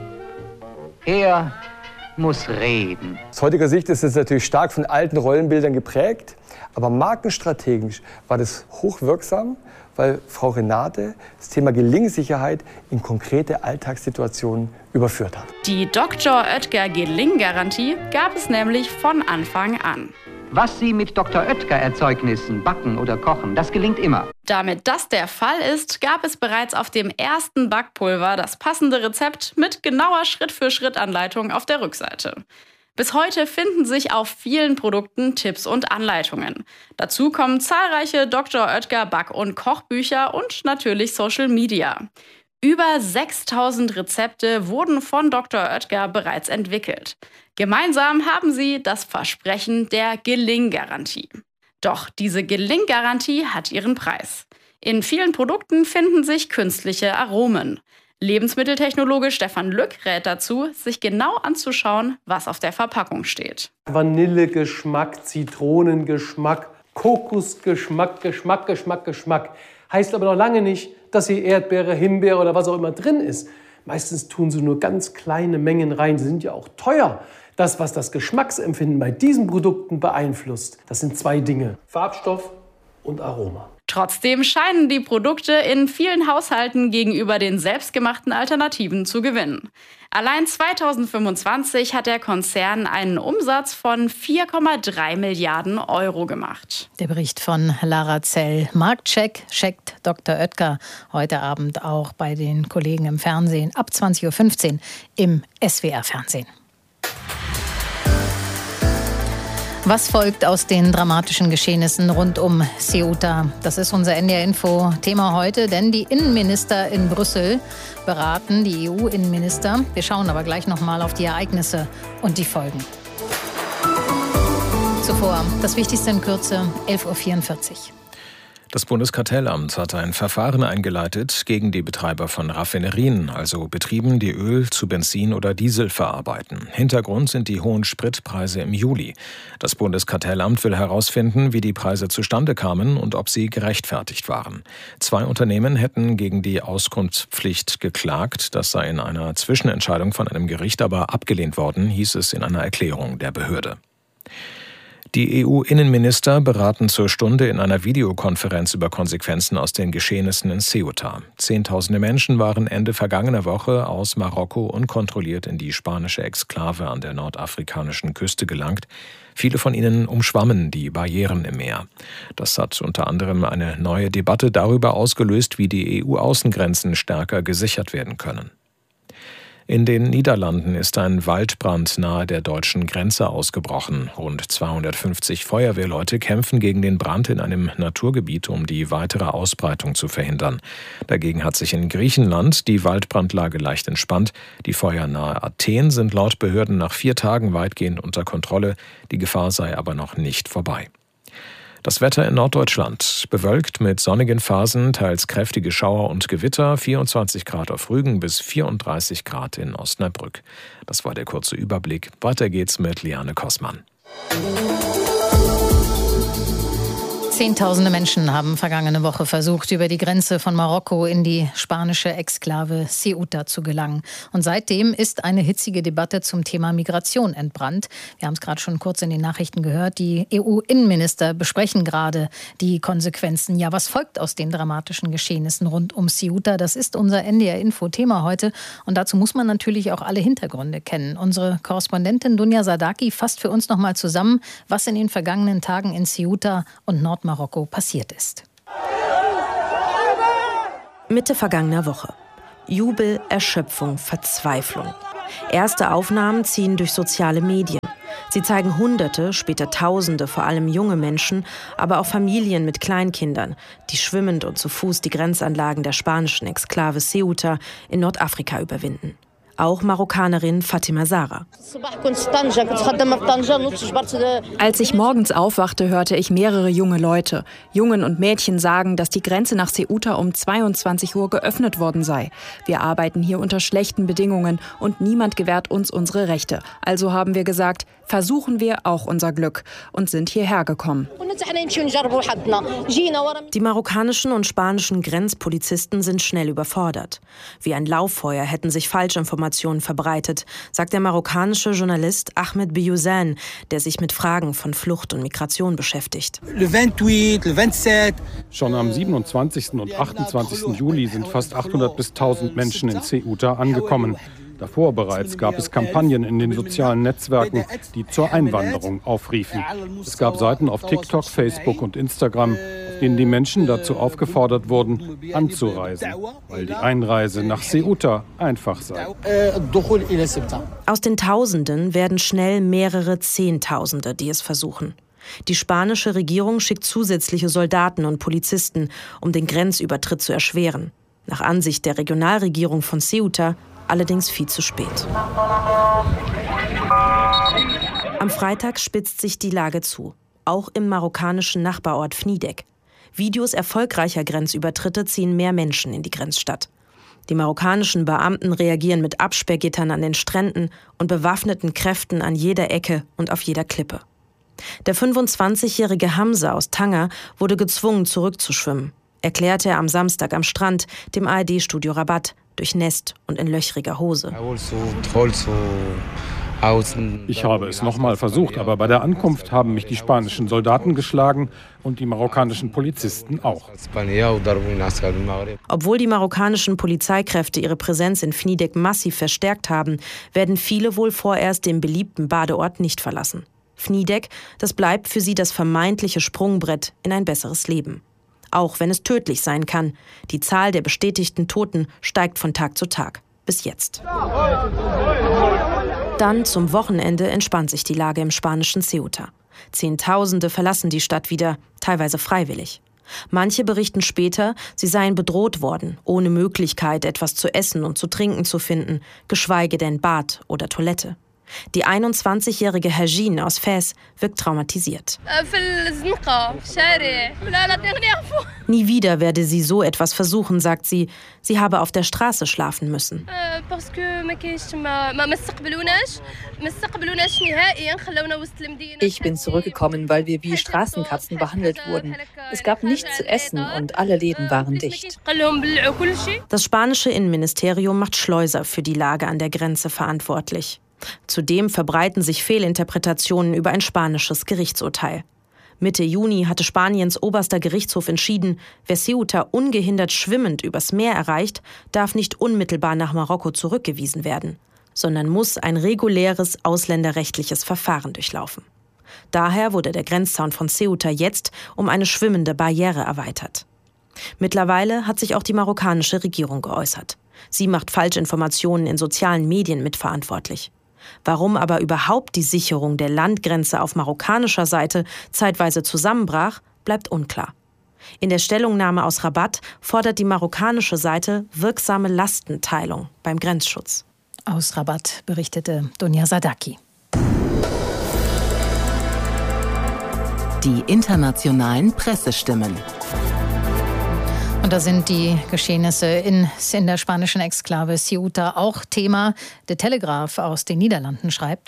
Er muss reden. Aus heutiger Sicht ist es natürlich stark von alten Rollenbildern geprägt, aber markenstrategisch war das hochwirksam, weil Frau Renate das Thema Gelingsicherheit in konkrete Alltagssituationen überführt hat. Die Doktor Oetker Gelinggarantie gab es nämlich von Anfang an. Was Sie mit Doktor Oetker Erzeugnissen backen oder kochen, das gelingt immer. Damit das der Fall ist, gab es bereits auf dem ersten Backpulver das passende Rezept mit genauer Schritt-für-Schritt-Anleitung auf der Rückseite. Bis heute finden sich auf vielen Produkten Tipps und Anleitungen. Dazu kommen zahlreiche Doktor Oetker Back- und Kochbücher und natürlich Social Media. Über sechstausend Rezepte wurden von Doktor Oetker bereits entwickelt. Gemeinsam haben sie das Versprechen der Gelinggarantie. Doch diese Gelinggarantie hat ihren Preis. In vielen Produkten finden sich künstliche Aromen. Lebensmitteltechnologe Stefan Lück rät dazu, sich genau anzuschauen, was auf der Verpackung steht. Vanillegeschmack, Zitronengeschmack, Kokosgeschmack, Geschmack, Geschmack, Geschmack. Heißt aber noch lange nicht, dass hier Erdbeere, Himbeere oder was auch immer drin ist. Meistens tun sie nur ganz kleine Mengen rein. Sie sind ja auch teuer. Das, was das Geschmacksempfinden bei diesen Produkten beeinflusst, das sind zwei Dinge: Farbstoff und Aroma. Trotzdem scheinen die Produkte in vielen Haushalten gegenüber den selbstgemachten Alternativen zu gewinnen. Allein zweitausendfünfundzwanzig hat der Konzern einen Umsatz von vier Komma drei Milliarden Euro gemacht. Der Bericht von Lara Zell. Marktcheck checkt Doktor Oetker heute Abend auch bei den Kollegen im Fernsehen ab zwanzig Uhr fünfzehn im S W R-Fernsehen. Was folgt aus den dramatischen Geschehnissen rund um Ceuta? Das ist unser N D R-Info-Thema heute, denn die Innenminister in Brüssel beraten, die E U-Innenminister. Wir schauen aber gleich noch mal auf die Ereignisse und die Folgen. Zuvor das Wichtigste in Kürze, elf Uhr vierundvierzig. Das Bundeskartellamt hat ein Verfahren eingeleitet gegen die Betreiber von Raffinerien, also Betrieben, die Öl zu Benzin oder Diesel verarbeiten. Hintergrund sind die hohen Spritpreise im Juli. Das Bundeskartellamt will herausfinden, wie die Preise zustande kamen und ob sie gerechtfertigt waren. Zwei Unternehmen hätten gegen die Auskunftspflicht geklagt. Das sei in einer Zwischenentscheidung von einem Gericht aber abgelehnt worden, hieß es in einer Erklärung der Behörde. Die E U-Innenminister beraten zur Stunde in einer Videokonferenz über Konsequenzen aus den Geschehnissen in Ceuta. Zehntausende Menschen waren Ende vergangener Woche aus Marokko unkontrolliert in die spanische Exklave an der nordafrikanischen Küste gelangt. Viele von ihnen umschwammen die Barrieren im Meer. Das hat unter anderem eine neue Debatte darüber ausgelöst, wie die E U-Außengrenzen stärker gesichert werden können. In den Niederlanden ist ein Waldbrand nahe der deutschen Grenze ausgebrochen. Rund zweihundertfünfzig Feuerwehrleute kämpfen gegen den Brand in einem Naturgebiet, um die weitere Ausbreitung zu verhindern. Dagegen hat sich in Griechenland die Waldbrandlage leicht entspannt. Die Feuer nahe Athen sind laut Behörden nach vier Tagen weitgehend unter Kontrolle. Die Gefahr sei aber noch nicht vorbei. Das Wetter in Norddeutschland: bewölkt mit sonnigen Phasen, teils kräftige Schauer und Gewitter, vierundzwanzig Grad auf Rügen bis vierunddreißig Grad in Osnabrück. Das war der kurze Überblick. Weiter geht's mit Liane Kossmann. Zehntausende Menschen haben vergangene Woche versucht, über die Grenze von Marokko in die spanische Exklave Ceuta zu gelangen. Und seitdem ist eine hitzige Debatte zum Thema Migration entbrannt. Wir haben es gerade schon kurz in den Nachrichten gehört. Die E U-Innenminister besprechen gerade die Konsequenzen. Ja, was folgt aus den dramatischen Geschehnissen rund um Ceuta? Das ist unser N D R-Info-Thema heute. Und dazu muss man natürlich auch alle Hintergründe kennen. Unsere Korrespondentin Dunja Sadaki fasst für uns noch mal zusammen, was in den vergangenen Tagen in Ceuta und Nordmarokko passiert ist. Mitte vergangener Woche. Jubel, Erschöpfung, Verzweiflung. Erste Aufnahmen ziehen durch soziale Medien. Sie zeigen Hunderte, später Tausende, vor allem junge Menschen, aber auch Familien mit Kleinkindern, die schwimmend und zu Fuß die Grenzanlagen der spanischen Exklave Ceuta in Nordafrika überwinden. Auch Marokkanerin Fatima Zahra. Als ich morgens aufwachte, hörte ich mehrere junge Leute, Jungen und Mädchen sagen, dass die Grenze nach Ceuta um zweiundzwanzig Uhr geöffnet worden sei. Wir arbeiten hier unter schlechten Bedingungen und niemand gewährt uns unsere Rechte. Also haben wir gesagt, versuchen wir auch unser Glück und sind hierher gekommen. Die marokkanischen und spanischen Grenzpolizisten sind schnell überfordert. Wie ein Lauffeuer hätten sich Falschinformationen verbreitet, sagt der marokkanische Journalist Ahmed Biouzane, der sich mit Fragen von Flucht und Migration beschäftigt. Schon am siebenundzwanzigsten und achtundzwanzigsten Juli sind fast achthundert bis tausend Menschen in Ceuta angekommen. Davor bereits gab es Kampagnen in den sozialen Netzwerken, die zur Einwanderung aufriefen. Es gab Seiten auf TikTok, Facebook und Instagram, auf denen die Menschen dazu aufgefordert wurden, anzureisen, weil die Einreise nach Ceuta einfach sei. Aus den Tausenden werden schnell mehrere Zehntausende, die es versuchen. Die spanische Regierung schickt zusätzliche Soldaten und Polizisten, um den Grenzübertritt zu erschweren. Nach Ansicht der Regionalregierung von Ceuta allerdings viel zu spät. Am Freitag spitzt sich die Lage zu, auch im marokkanischen Nachbarort Fnidek. Videos erfolgreicher Grenzübertritte ziehen mehr Menschen in die Grenzstadt. Die marokkanischen Beamten reagieren mit Absperrgittern an den Stränden und bewaffneten Kräften an jeder Ecke und auf jeder Klippe. Der fünfundzwanzigjährige Hamza aus Tanger wurde gezwungen, zurückzuschwimmen, erklärte er am Samstag am Strand dem A R D-Studio Rabat, durchnässt und in löchriger Hose. Ich habe es nochmal versucht, aber bei der Ankunft haben mich die spanischen Soldaten geschlagen und die marokkanischen Polizisten auch. Obwohl die marokkanischen Polizeikräfte ihre Präsenz in Fnidek massiv verstärkt haben, werden viele wohl vorerst den beliebten Badeort nicht verlassen. Fnidek, das bleibt für sie das vermeintliche Sprungbrett in ein besseres Leben. Auch wenn es tödlich sein kann. Die Zahl der bestätigten Toten steigt von Tag zu Tag. Bis jetzt. Dann zum Wochenende entspannt sich die Lage im spanischen Ceuta. Zehntausende verlassen die Stadt wieder, teilweise freiwillig. Manche berichten später, sie seien bedroht worden, ohne Möglichkeit, etwas zu essen und zu trinken zu finden, geschweige denn Bad oder Toilette. Die einundzwanzigjährige Hajin aus Fez wirkt traumatisiert. Nie wieder werde sie so etwas versuchen, sagt sie. Sie habe auf der Straße schlafen müssen. Ich bin zurückgekommen, weil wir wie Straßenkatzen behandelt wurden. Es gab nichts zu essen und alle Läden waren dicht. Das spanische Innenministerium macht Schleuser für die Lage an der Grenze verantwortlich. Zudem verbreiten sich Fehlinterpretationen über ein spanisches Gerichtsurteil. Mitte Juni hatte Spaniens oberster Gerichtshof entschieden, wer Ceuta ungehindert schwimmend übers Meer erreicht, darf nicht unmittelbar nach Marokko zurückgewiesen werden, sondern muss ein reguläres ausländerrechtliches Verfahren durchlaufen. Daher wurde der Grenzzaun von Ceuta jetzt um eine schwimmende Barriere erweitert. Mittlerweile hat sich auch die marokkanische Regierung geäußert. Sie macht Falschinformationen in sozialen Medien mitverantwortlich. Warum aber überhaupt die Sicherung der Landgrenze auf marokkanischer Seite zeitweise zusammenbrach, bleibt unklar. In der Stellungnahme aus Rabat fordert die marokkanische Seite wirksame Lastenteilung beim Grenzschutz. Aus Rabat berichtete Dunja Sadaki. Die internationalen Pressestimmen. Und da sind die Geschehnisse in, in der spanischen Exklave Ceuta auch Thema. Der Telegraph aus den Niederlanden schreibt: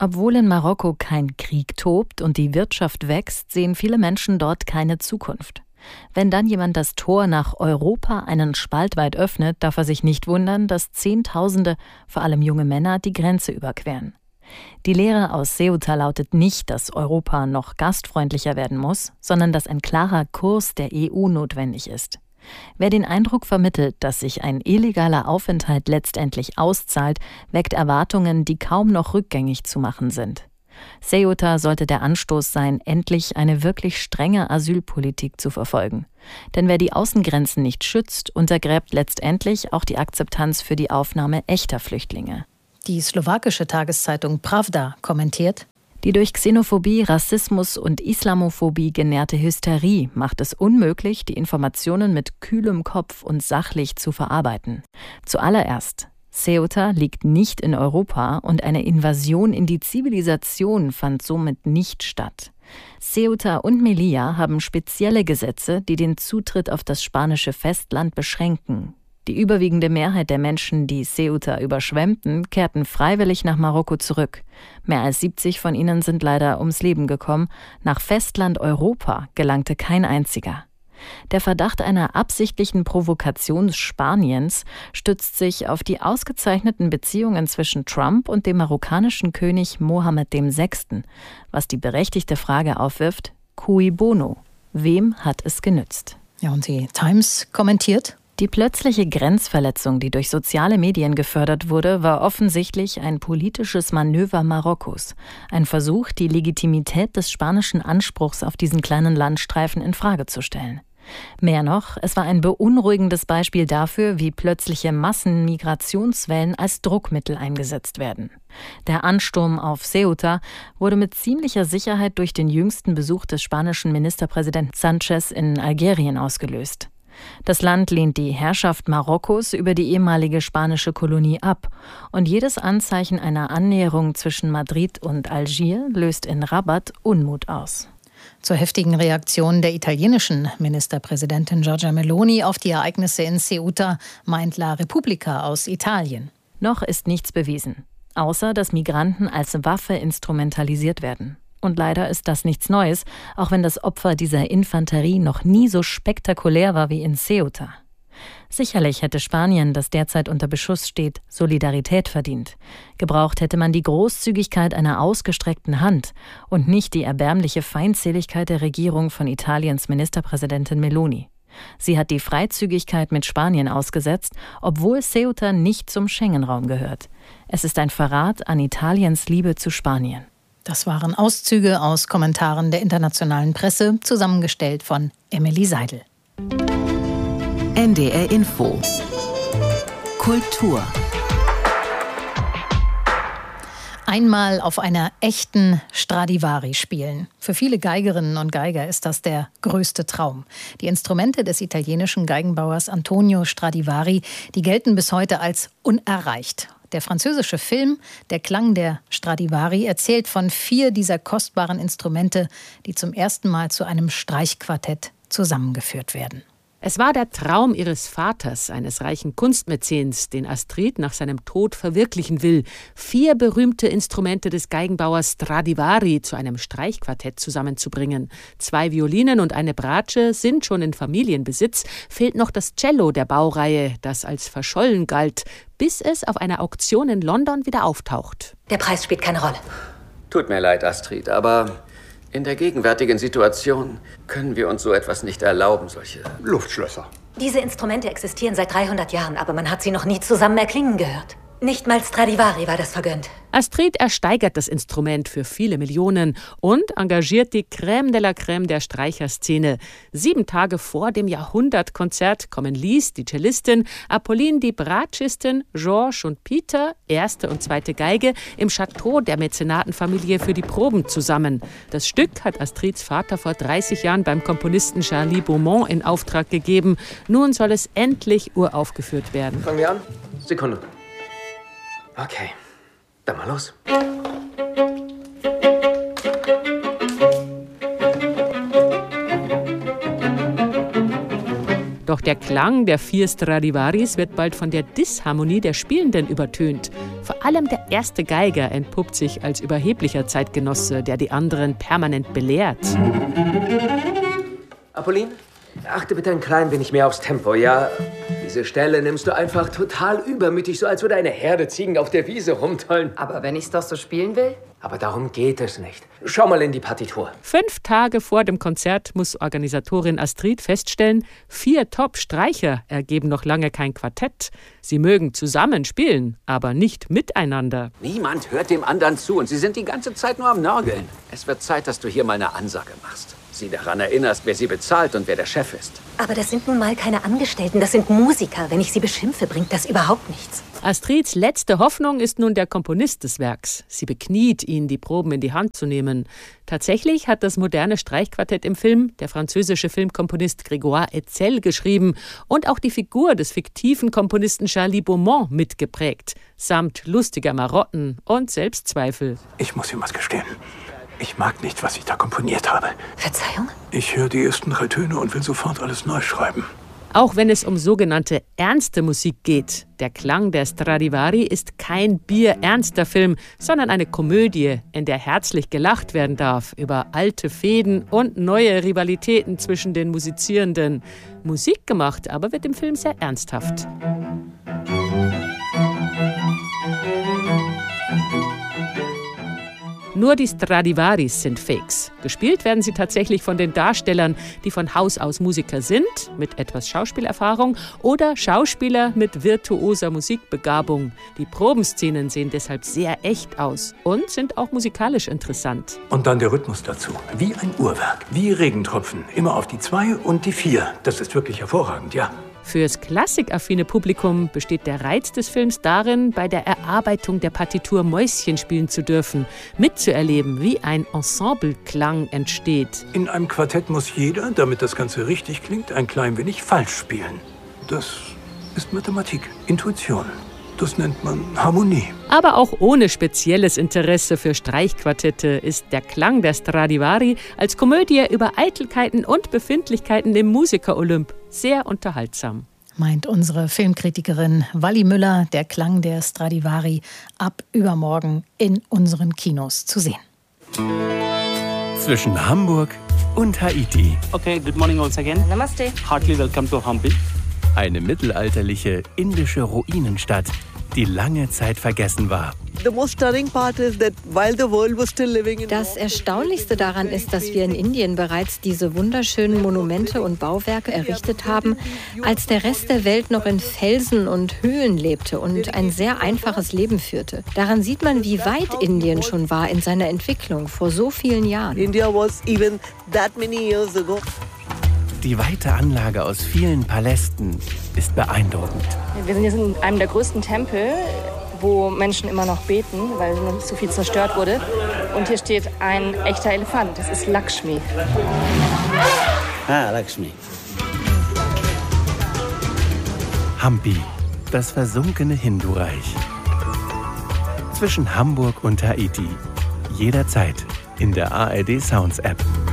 Obwohl in Marokko kein Krieg tobt und die Wirtschaft wächst, sehen viele Menschen dort keine Zukunft. Wenn dann jemand das Tor nach Europa einen Spalt weit öffnet, darf er sich nicht wundern, dass Zehntausende, vor allem junge Männer, die Grenze überqueren. Die Lehre aus Ceuta lautet nicht, dass Europa noch gastfreundlicher werden muss, sondern dass ein klarer Kurs der E U notwendig ist. Wer den Eindruck vermittelt, dass sich ein illegaler Aufenthalt letztendlich auszahlt, weckt Erwartungen, die kaum noch rückgängig zu machen sind. Ceuta sollte der Anstoß sein, endlich eine wirklich strenge Asylpolitik zu verfolgen. Denn wer die Außengrenzen nicht schützt, untergräbt letztendlich auch die Akzeptanz für die Aufnahme echter Flüchtlinge. Die slowakische Tageszeitung Pravda kommentiert: Die durch Xenophobie, Rassismus und Islamophobie genährte Hysterie macht es unmöglich, die Informationen mit kühlem Kopf und sachlich zu verarbeiten. Zuallererst: Ceuta liegt nicht in Europa und eine Invasion in die Zivilisation fand somit nicht statt. Ceuta und Melilla haben spezielle Gesetze, die den Zutritt auf das spanische Festland beschränken. Die überwiegende Mehrheit der Menschen, die Ceuta überschwemmten, kehrten freiwillig nach Marokko zurück. Mehr als siebzig von ihnen sind leider ums Leben gekommen. Nach Festland Europa gelangte kein einziger. Der Verdacht einer absichtlichen Provokation Spaniens stützt sich auf die ausgezeichneten Beziehungen zwischen Trump und dem marokkanischen König Mohammed der Sechste., was die berechtigte Frage aufwirft: Cui bono? Wem hat es genützt? Ja, und die Times kommentiert: Die plötzliche Grenzverletzung, die durch soziale Medien gefördert wurde, war offensichtlich ein politisches Manöver Marokkos. Ein Versuch, die Legitimität des spanischen Anspruchs auf diesen kleinen Landstreifen in Frage zu stellen. Mehr noch, es war ein beunruhigendes Beispiel dafür, wie plötzliche Massenmigrationswellen als Druckmittel eingesetzt werden. Der Ansturm auf Ceuta wurde mit ziemlicher Sicherheit durch den jüngsten Besuch des spanischen Ministerpräsidenten Sánchez in Algerien ausgelöst. Das Land lehnt die Herrschaft Marokkos über die ehemalige spanische Kolonie ab und jedes Anzeichen einer Annäherung zwischen Madrid und Algier löst in Rabat Unmut aus. Zur heftigen Reaktion der italienischen Ministerpräsidentin Giorgia Meloni auf die Ereignisse in Ceuta meint La Repubblica aus Italien: Noch ist nichts bewiesen, außer dass Migranten als Waffe instrumentalisiert werden. Und leider ist das nichts Neues, auch wenn das Opfer dieser Infanterie noch nie so spektakulär war wie in Ceuta. Sicherlich hätte Spanien, das derzeit unter Beschuss steht, Solidarität verdient. Gebraucht hätte man die Großzügigkeit einer ausgestreckten Hand und nicht die erbärmliche Feindseligkeit der Regierung von Italiens Ministerpräsidentin Meloni. Sie hat die Freizügigkeit mit Spanien ausgesetzt, obwohl Ceuta nicht zum Schengen-Raum gehört. Es ist ein Verrat an Italiens Liebe zu Spanien. Das waren Auszüge aus Kommentaren der internationalen Presse, zusammengestellt von Emily Seidel. N D R Info Kultur. Einmal auf einer echten Stradivari spielen. Für viele Geigerinnen und Geiger ist das der größte Traum. Die Instrumente des italienischen Geigenbauers Antonio Stradivari, die gelten bis heute als unerreicht. Der französische Film Der Klang der Stradivari erzählt von vier dieser kostbaren Instrumente, die zum ersten Mal zu einem Streichquartett zusammengeführt werden. Es war der Traum ihres Vaters, eines reichen Kunstmäzens, den Astrid nach seinem Tod verwirklichen will, vier berühmte Instrumente des Geigenbauers Stradivari zu einem Streichquartett zusammenzubringen. Zwei Violinen und eine Bratsche sind schon in Familienbesitz, fehlt noch das Cello der Baureihe, das als verschollen galt, bis es auf einer Auktion in London wieder auftaucht. Der Preis spielt keine Rolle. Tut mir leid, Astrid, aber in der gegenwärtigen Situation können wir uns so etwas nicht erlauben, solche Luftschlösser. Diese Instrumente existieren seit dreihundert Jahren, aber man hat sie noch nie zusammen erklingen gehört. Nicht mal Stradivari war das vergönnt. Astrid ersteigert das Instrument für viele Millionen und engagiert die Crème de la Crème der Streicherszene. Sieben Tage vor dem Jahrhundertkonzert kommen Lies, die Cellistin, Apolline, die Bratschistin, Georges und Peter, erste und zweite Geige, im Chateau der Mäzenatenfamilie für die Proben zusammen. Das Stück hat Astrids Vater vor dreißig Jahren beim Komponisten Charlie Beaumont in Auftrag gegeben. Nun soll es endlich uraufgeführt werden. Fangen wir an? Sekunde. Okay, dann mal los. Doch der Klang der vier Stradivaris wird bald von der Disharmonie der Spielenden übertönt. Vor allem der erste Geiger entpuppt sich als überheblicher Zeitgenosse, der die anderen permanent belehrt. Apolline, achte bitte ein klein wenig mehr aufs Tempo, ja? Diese Stelle nimmst du einfach total übermütig, so als würde eine Herde Ziegen auf der Wiese rumtollen. Aber wenn ich's doch so spielen will? Aber darum geht es nicht. Schau mal in die Partitur. Fünf Tage vor dem Konzert muss Organisatorin Astrid feststellen, vier Top-Streicher ergeben noch lange kein Quartett. Sie mögen zusammen spielen, aber nicht miteinander. Niemand hört dem anderen zu und sie sind die ganze Zeit nur am Nörgeln. Es wird Zeit, dass du hier mal eine Ansage machst. Sie daran erinnerst, wer sie bezahlt und wer der Chef ist. Aber das sind nun mal keine Angestellten, das sind Musiker. Wenn ich sie beschimpfe, bringt das überhaupt nichts. Astrids letzte Hoffnung ist nun der Komponist des Werks. Sie bekniet ihn, die Proben in die Hand zu nehmen. Tatsächlich hat das moderne Streichquartett im Film der französische Filmkomponist Grégoire Hetzel geschrieben und auch die Figur des fiktiven Komponisten Charlie Beaumont mitgeprägt, samt lustiger Marotten und Selbstzweifel. Ich muss ihm was gestehen. Ich mag nicht, was ich da komponiert habe. Verzeihung? Ich höre die ersten drei Töne und will sofort alles neu schreiben. Auch wenn es um sogenannte ernste Musik geht. Der Klang der Stradivari ist kein bierernster Film, sondern eine Komödie, in der herzlich gelacht werden darf über alte Fehden und neue Rivalitäten zwischen den Musizierenden. Musik gemacht aber wird im Film sehr ernsthaft. Nur die Stradivaris sind Fakes. Gespielt werden sie tatsächlich von den Darstellern, die von Haus aus Musiker sind, mit etwas Schauspielerfahrung, oder Schauspieler mit virtuoser Musikbegabung. Die Probenszenen sehen deshalb sehr echt aus und sind auch musikalisch interessant. Und dann der Rhythmus dazu. Wie ein Uhrwerk, wie Regentropfen. Immer auf die zwei und die vier. Das ist wirklich hervorragend, ja. Fürs klassikaffine Publikum besteht der Reiz des Films darin, bei der Erarbeitung der Partitur Mäuschen spielen zu dürfen, mitzuerleben, wie ein Ensembleklang entsteht. In einem Quartett muss jeder, damit das Ganze richtig klingt, ein klein wenig falsch spielen. Das ist Mathematik, Intuition. Das nennt man Harmonie. Aber auch ohne spezielles Interesse für Streichquartette ist der Klang der Stradivari als Komödie über Eitelkeiten und Befindlichkeiten im Musiker-Olymp sehr unterhaltsam. Meint unsere Filmkritikerin Walli Müller, der Klang der Stradivari ab übermorgen in unseren Kinos zu sehen. Zwischen Hamburg und Haiti. Okay, good morning once again. Namaste. Heartily welcome to Hampi. Eine mittelalterliche indische Ruinenstadt, die lange Zeit vergessen war. Das Erstaunlichste daran ist, dass wir in Indien bereits diese wunderschönen Monumente und Bauwerke errichtet haben, als der Rest der Welt noch in Felsen und Höhlen lebte und ein sehr einfaches Leben führte. Daran sieht man, wie weit Indien schon war in seiner Entwicklung vor so vielen Jahren. India was even that many years ago. Die weite Anlage aus vielen Palästen ist beeindruckend. Wir sind jetzt in einem der größten Tempel, wo Menschen immer noch beten, weil noch nicht so viel zerstört wurde. Und hier steht ein echter Elefant. Das ist Lakshmi. Ah, Lakshmi. Hampi, das versunkene Hindu-Reich. Zwischen Hamburg und Haiti. Jederzeit in der A R D Sounds App.